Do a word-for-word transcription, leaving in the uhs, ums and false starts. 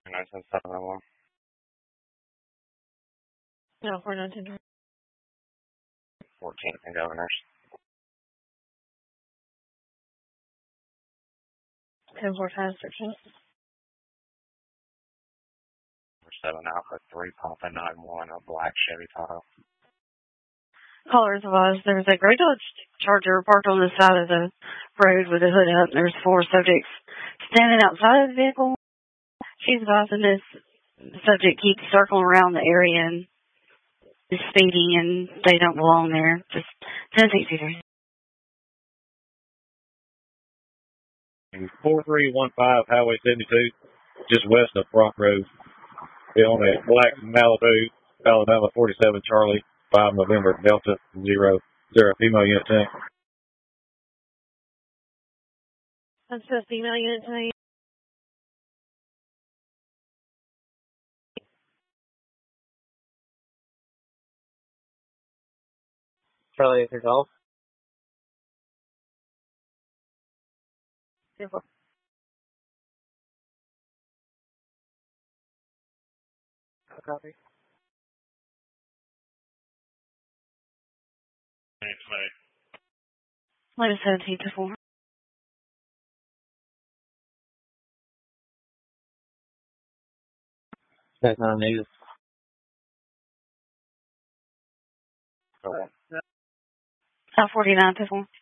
nine seven seven oh one. No, four nine ten. fourteenth and Governors. ten four five thirteen. seven Alpha three Papa nine one, a black Chevy Tahoe. Callers advised there was a gray Dodge Charger parked on the side of the road with the hood up. There's four subjects standing outside of the vehicle. She's advising this subject keeps circling around the area and is speeding, and they don't belong there. Just ten sixty-three. four three one five Highway seventy-two, just west of Front Road. Be on a black Malibu, Alabama forty-seven Charlie, five November Delta zero zero, female unit tank. That's the female unit tank. Charlie, is your golf? Yeah. Copy. Latest seventeen to four. That's not news. Okay. South forty-nine to four.